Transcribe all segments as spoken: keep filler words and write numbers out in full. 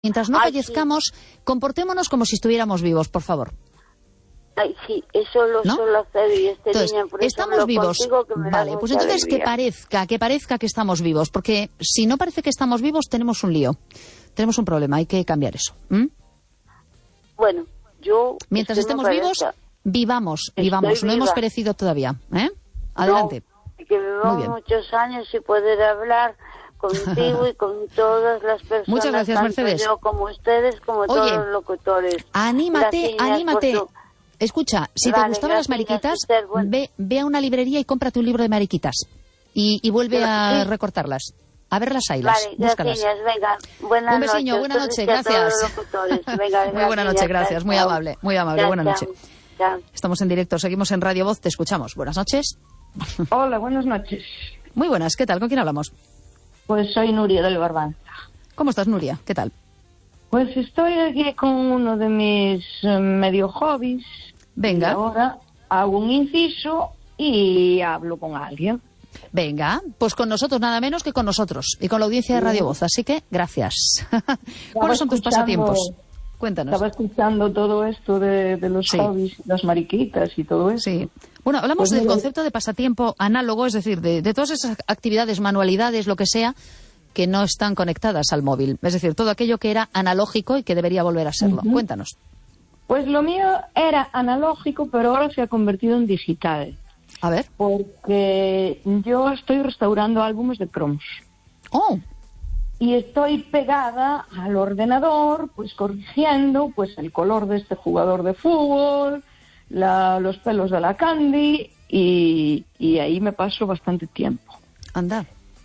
Mientras no Ay, fallezcamos, sí. comportémonos como si estuviéramos vivos, por favor. Ay, sí, eso lo ¿No? suelo hacer y este Entonces, niño, por eso estamos hablo vivos. contigo, que me da Vale, mucha pues entonces alegría. que parezca, que parezca que estamos vivos, porque si no parece que estamos vivos, tenemos un lío. Tenemos un problema, hay que cambiar eso. ¿Mm? Bueno, yo... Mientras estemos vivos, vivamos, Estoy vivamos. No viva. hemos perecido todavía. ¿Eh? Adelante. No, que vivamos muchos años y poder hablar contigo y con todas las personas. Muchas gracias, tanto Mercedes. Yo como ustedes, como Oye, todos los locutores. Anímate, Gracias anímate. por tu... Escucha, si vale, te gustaban las mariquitas, bueno. ve, ve a una librería y cómprate un libro de mariquitas. Y, y vuelve Pero, a sí. recortarlas. A verlas, haylas. Vale, búscalas. gracias, venga. Buenas un besiño, noches. buena noche, Entonces, a todos gracias. los locutores. Venga, muy buena noche, gracias. Muy chao. amable, muy amable. Chao, buena chao. noche. Chao. Estamos en directo, seguimos en Radio Voz, te escuchamos. Buenas noches. Hola, buenas noches. Muy buenas, ¿qué tal? ¿Con quién hablamos? Pues soy Nuria del Barbanza. ¿Cómo estás, Nuria? ¿Qué tal? Pues estoy aquí con uno de mis eh, medio hobbies. Venga. Y ahora hago un inciso y hablo con alguien. Venga, pues con nosotros nada menos que con nosotros y con la audiencia de Radio Voz, así que gracias. ¿Cuáles son tus pasatiempos? Cuéntanos. Estaba escuchando todo esto de, de los sí. hobbies, las mariquitas y todo eso. Sí. Bueno, hablamos pues del mira, concepto de pasatiempo análogo, es decir, de, de todas esas actividades, manualidades, lo que sea, que no están conectadas al móvil. Es decir, todo aquello que era analógico y que debería volver a serlo. Uh-huh. Cuéntanos. Pues lo mío era analógico, pero ahora se ha convertido en digital. A ver. Porque yo estoy restaurando álbumes de cromos. Oh. Y estoy pegada al ordenador, pues corrigiendo pues el color de este jugador de fútbol, la, los pelos de la Candy, y, y ahí me paso bastante tiempo. Anda.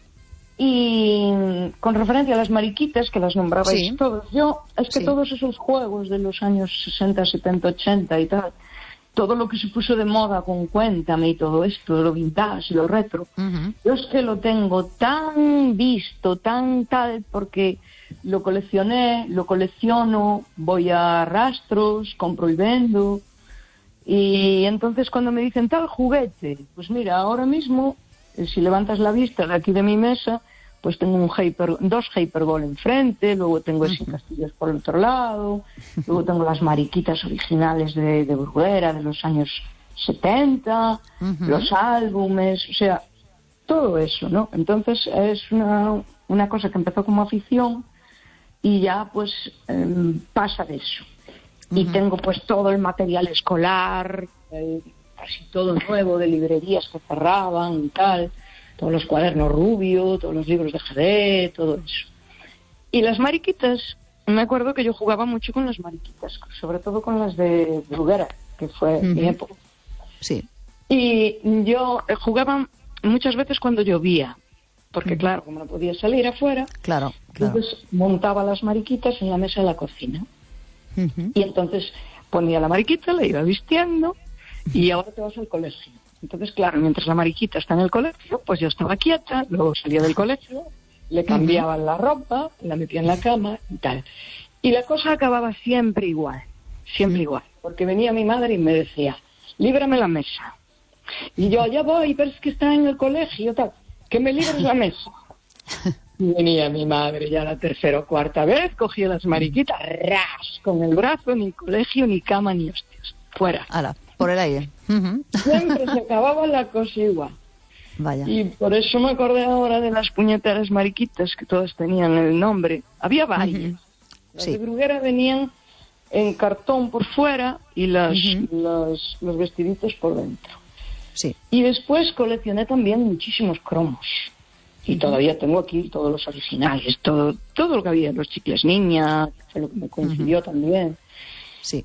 Y con referencia a las mariquitas, que las nombrabais sí. todos, yo, es que sí. todos esos juegos de los años sesenta, setenta, ochenta y tal, todo lo que se puso de moda con Cuéntame y todo esto, lo vintage y lo retro, uh-huh. yo es que lo tengo tan visto, tan tal, porque lo coleccioné, lo colecciono, voy a rastros, compro y vendo, y entonces cuando me dicen tal juguete, pues mira, ahora mismo, si levantas la vista de aquí de mi mesa, pues tengo un hyper, dos Hyperball enfrente, luego tengo ese uh-huh. castillos por el otro lado, luego tengo las mariquitas originales de, de Bruguera de los años setenta, uh-huh. los álbumes, o sea, todo eso, ¿no? Entonces es una, una cosa que empezó como afición y ya pues eh, pasa de eso. Uh-huh. Y tengo pues todo el material escolar, eh, casi todo nuevo de librerías que cerraban y tal, todos los cuadernos Rubio, todos los libros de G D, todo eso. Y las mariquitas, me acuerdo que yo jugaba mucho con las mariquitas, sobre todo con las de Bruguera, que fue uh-huh. mi época. Sí. Y yo jugaba muchas veces cuando llovía, porque uh-huh. claro, como no podía salir afuera, claro, claro. entonces montaba las mariquitas en la mesa de la cocina. Uh-huh. Y entonces ponía la mariquita, la iba vistiendo, y ahora te vas al colegio. Entonces, claro, mientras la mariquita está en el colegio, pues yo estaba quieta, luego salía del colegio, le cambiaban uh-huh. la ropa, la metía en la cama y tal. Y la cosa acababa siempre igual, siempre uh-huh. igual, porque venía mi madre y me decía, líbrame la mesa. Y yo, ya voy, pero es que está en el colegio, tal, que me libres la mesa. Y venía mi madre ya la tercera o cuarta vez, cogía las mariquitas, ras, con el brazo, ni colegio, ni cama, ni hostias, fuera. Ala. Por el aire. Uh-huh. Siempre se acababa la cosa igual. Vaya. Y por eso me acordé ahora de las puñeteras mariquitas, que todas tenían el nombre. Había varias. Uh-huh. Las sí. de Bruguera venían en cartón por fuera y las, uh-huh. los, los vestiditos por dentro. Sí. Y después coleccioné también muchísimos cromos. Y uh-huh. todavía tengo aquí todos los originales, todo, todo lo que había, los chicles niña, que fue lo que me coincidió uh-huh. también. Sí.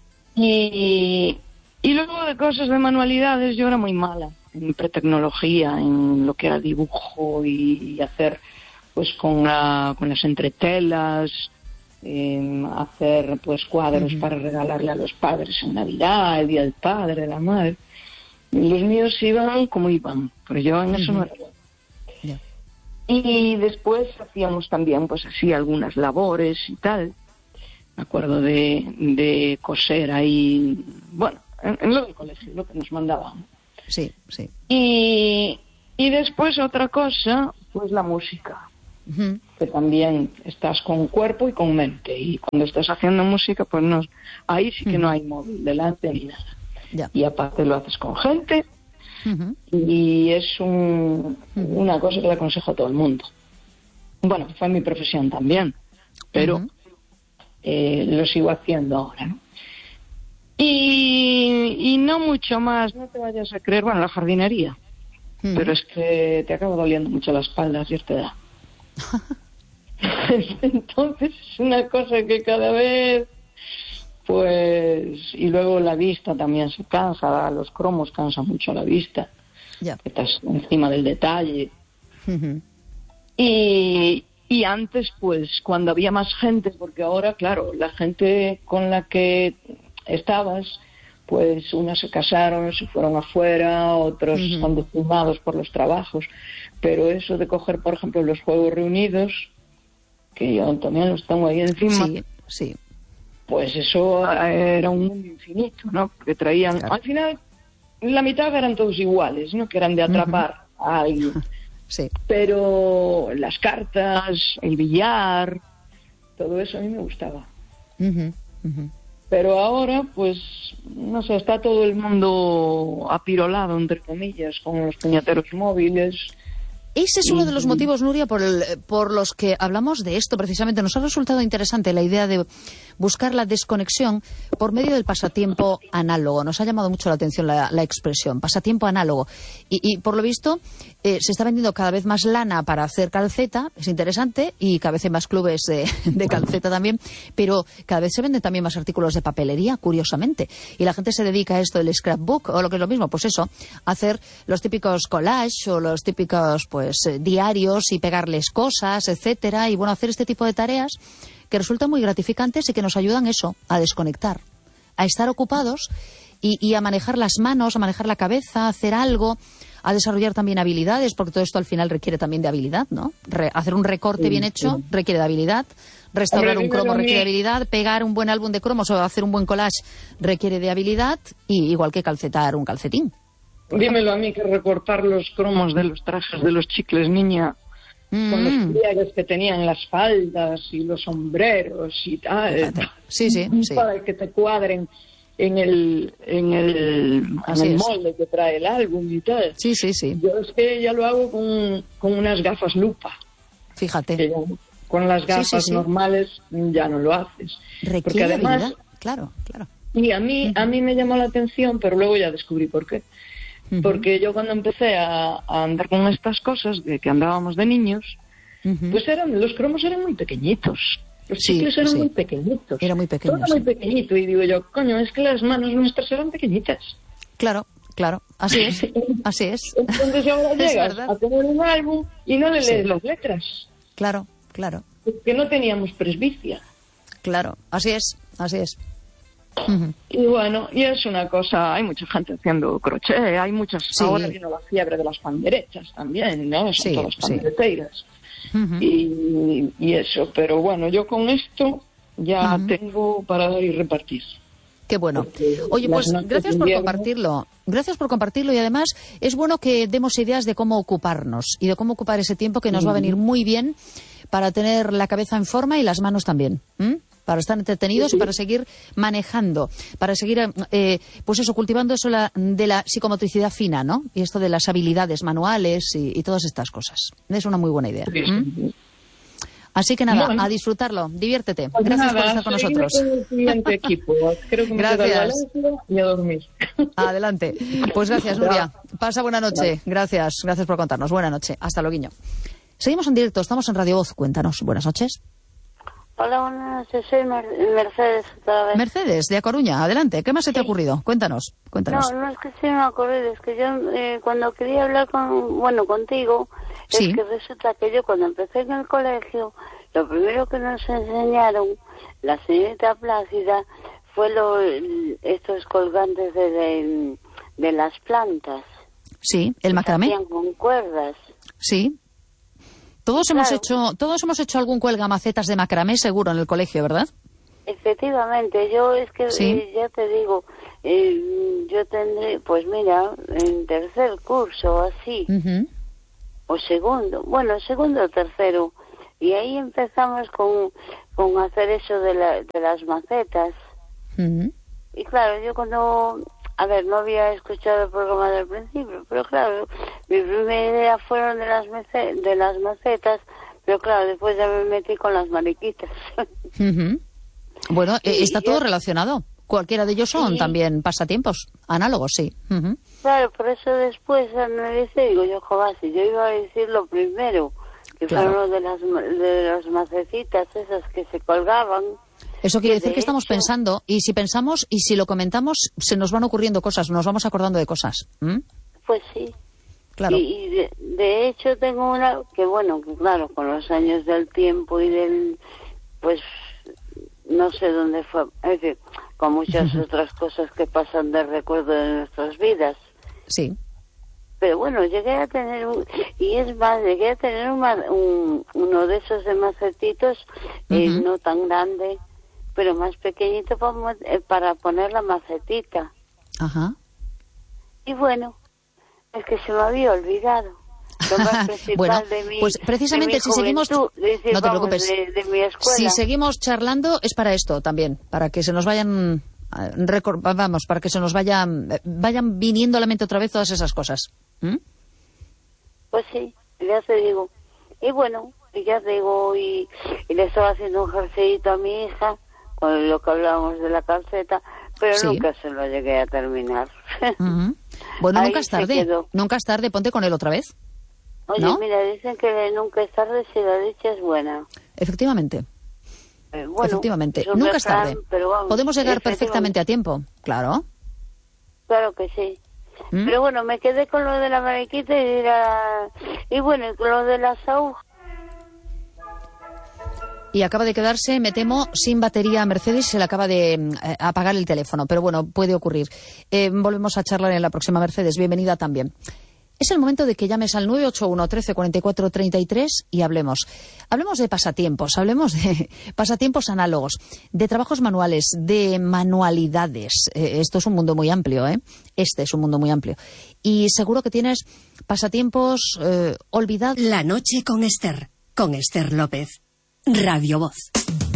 Y... Y luego de cosas de manualidades, yo era muy mala en pretecnología, en lo que era dibujo y, y hacer pues con, la, con las entretelas, eh, hacer pues cuadros uh-huh. para regalarle a los padres en Navidad, el Día del Padre, la Madre. Y los míos iban como iban, pero yo en uh-huh. eso no era bueno. Yeah. Y después hacíamos también pues así algunas labores y tal. Me acuerdo de, de coser ahí, bueno, En, en lo del colegio, lo que nos mandaban. Sí, sí. Y, y después otra cosa, pues la música. Uh-huh. Que también estás con cuerpo y con mente. Y cuando estás haciendo música, pues no, ahí sí que uh-huh. no hay móvil delante ni nada. Yeah. Y aparte lo haces con gente. Uh-huh. Y es un, uh-huh. una cosa que le aconsejo a todo el mundo. Bueno, fue mi profesión también, pero uh-huh. eh, lo sigo haciendo ahora, ¿no? Y, y no mucho más, no te vayas a creer, bueno, la jardinería, uh-huh. pero es que te acaba doliendo mucho la espalda a cierta edad. Entonces es una cosa que cada vez, pues, y luego la vista también se cansa, los cromos cansan mucho la vista, yeah. estás encima del detalle. Uh-huh. Y, y antes, pues, cuando había más gente, porque ahora, claro, la gente con la que estabas, pues, unas se casaron, se fueron afuera, otros uh-huh. están destintados por los trabajos, pero eso de coger, por ejemplo, los Juegos Reunidos, que yo también los tengo ahí encima, sí, sí. pues eso era un mundo infinito, ¿no? Porque traían, claro. al final, la mitad eran todos iguales, ¿no? Que eran de atrapar uh-huh. a alguien. Sí. Pero las cartas, el billar, todo eso a mí me gustaba. Uh-huh, uh-huh. Pero ahora, pues, no sé, está todo el mundo apirolado, entre comillas, con los puñeteros móviles. Ese es uno de los motivos, Nuria, por, el, por los que hablamos de esto precisamente. Nos ha resultado interesante la idea de buscar la desconexión por medio del pasatiempo análogo. Nos ha llamado mucho la atención la, la expresión, pasatiempo análogo. Y, y por lo visto, eh, se está vendiendo cada vez más lana para hacer calceta, es interesante, y cada vez hay más clubes de, de calceta también, pero cada vez se venden también más artículos de papelería, curiosamente. Y la gente se dedica a esto del scrapbook, o lo que es lo mismo, pues eso, hacer los típicos collages o los típicos, pues, pues eh, diarios y pegarles cosas, etcétera, y bueno, hacer este tipo de tareas que resultan muy gratificantes y que nos ayudan eso, a desconectar, a estar ocupados y, y a manejar las manos, a manejar la cabeza, a hacer algo, a desarrollar también habilidades, porque todo esto al final requiere también de habilidad, ¿no? Re- hacer un recorte sí, bien hecho sí. requiere de habilidad, restaurar Hombre, un cromo requiere de habilidad, pegar un buen álbum de cromos o hacer un buen collage requiere de habilidad, y igual que calcetar un calcetín. Dímelo a mí, que recortar los cromos de los trajes de los chicles, niña, mm. con los pliegues que tenían las faldas y los sombreros y tal, sí, sí, sí. para que te cuadren en el en el, en el molde que trae el álbum y tal. Sí, sí, sí. Yo es que ya lo hago con, con unas gafas lupa. Fíjate. Que ya, con las gafas sí, sí, sí. normales ya no lo haces. Requiere porque además, habilidad. Claro, claro. Y a mí, a mí me llamó la atención, pero luego ya descubrí por qué. Porque yo cuando empecé a, a andar con estas cosas, de que andábamos de niños, uh-huh. pues eran los cromos eran muy pequeñitos. Los sí, chicles eran sí. muy pequeñitos. Era muy pequeño. Todo sí. muy pequeñito. Y digo yo, coño, es que las manos nuestras eran pequeñitas. Claro, claro. Así es. Así es. Entonces ahora llegas a tener un álbum y no le lees sí. las letras. Claro, claro. Porque no teníamos presbicia. Claro, así es, así es. Uh-huh. Y bueno, y es una cosa, hay mucha gente haciendo crochet, hay muchas, sí. ahora vino la fiebre de las panderechas también, ¿no? Son sí, todas sí. pandereteiras. Uh-huh. y, y eso, pero bueno, yo con esto ya uh-huh. tengo para dar y repartir. Qué bueno. Oye, pues gracias por compartirlo. Gracias por compartirlo, y además es bueno que demos ideas de cómo ocuparnos y de cómo ocupar ese tiempo que nos uh-huh. va a venir muy bien para tener la cabeza en forma y las manos también. ¿Mm? Para estar entretenidos sí, sí. y para seguir manejando, para seguir, eh, pues eso, cultivando eso la, de la psicomotricidad fina, ¿no? Y esto de las habilidades manuales y, y todas estas cosas. Es una muy buena idea. Sí, sí. ¿Mm? Así que nada, bueno. a disfrutarlo, diviértete. Pues gracias nada, por estar con nosotros. Con el siguiente equipo. Creo que me gracias. Y a dormir. Adelante. Pues gracias, Nuria. Pasa buena noche. Gracias, gracias por contarnos. Buena noche. Hasta luego. Seguimos en directo, estamos en Radio Voz. Cuéntanos. Buenas noches. Hola, buenas noches, soy Mer- Mercedes otra vez. Mercedes, de A Coruña, adelante. ¿Qué más se te ha ocurrido? Cuéntanos, cuéntanos. No, no es que se me ocurrido, es que yo eh, cuando quería hablar con, bueno, contigo, sí. es que resulta que yo cuando empecé en el colegio, lo primero que nos enseñaron, la señorita Plácida, fue lo, estos colgantes de, de, de las plantas. Sí, el macramé. Se hacían con cuerdas. Sí. Todos claro. hemos hecho, todos hemos hecho algún cuelgamacetas de macramé seguro en el colegio, ¿verdad? Efectivamente, yo es que ¿Sí? eh, ya te digo, eh, yo tendré, pues mira, en tercer curso así, uh-huh. o segundo, bueno, segundo o tercero, Y ahí empezamos con, con hacer eso de, la, de las macetas. Uh-huh. Y claro, yo cuando... A ver, no había escuchado el programa del principio, pero claro, mi primera idea fueron de las, mece, de las macetas, pero claro, después ya me metí con las mariquitas. Uh-huh. Bueno, y, está y todo yo, relacionado. Cualquiera de ellos son sí. también pasatiempos, análogos, sí. Uh-huh. Claro, por eso después me dice, digo yo, joder, si yo iba a decir lo primero, que claro. fueron lo de las, de las macetitas esas que se colgaban. Eso quiere decir de que estamos hecho, pensando, y si pensamos y si lo comentamos, se nos van ocurriendo cosas, nos vamos acordando de cosas. ¿Mm? Pues sí. Claro. Y, y de, de hecho tengo una que, bueno, que claro, con los años del tiempo y del, pues, no sé dónde fue, es decir, con muchas otras cosas que pasan de recuerdo de nuestras vidas. Sí. Pero bueno, llegué a tener, un, y es más, llegué a tener una, un, uno de esos de macetitos, eh, uh-huh. no tan grande, pero más pequeñito para, eh, para poner la macetita. Ajá. Y bueno, es que se me había olvidado. Lo más principal bueno, de mi, pues precisamente de mi si seguimos, decir, no te vamos, preocupes, de, de mi escuela. Si seguimos charlando es para esto también, para que se nos vayan, vamos, para que se nos vayan, vayan viniendo a la mente otra vez todas esas cosas. ¿Mm? Pues sí, ya te digo. Y bueno, ya te digo, y, y le estaba haciendo un jerseyito a mi hija, con lo que hablábamos de la calceta, pero sí. nunca se lo llegué a terminar. Uh-huh. Bueno, nunca es tarde, nunca es tarde, ponte con él otra vez. Oye, ¿no? Mira, dicen que nunca es tarde si la dicha es buena. Efectivamente. Eh, bueno, Efectivamente, nunca es tarde. Pero vamos, podemos llegar perfectamente a tiempo, claro. Claro que sí. ¿Mm? Pero bueno, me quedé con lo de la mariquita y la... y bueno, con lo de las agujas. Y acaba de quedarse, me temo, sin batería a Mercedes, se le acaba de eh, apagar el teléfono, pero bueno, puede ocurrir. Eh, volvemos a charlar en la próxima, Mercedes, bienvenida también. Es el momento de que llames al nueve ocho uno, trece, cuarenta y cuatro, treinta y tres y hablemos. Hablemos de pasatiempos, hablemos de pasatiempos análogos, de trabajos manuales, de manualidades. Eh, esto es un mundo muy amplio, ¿eh? Este es un mundo muy amplio. Y seguro que tienes pasatiempos eh, olvidados. La noche con Esther, con Esther López. Radio Voz.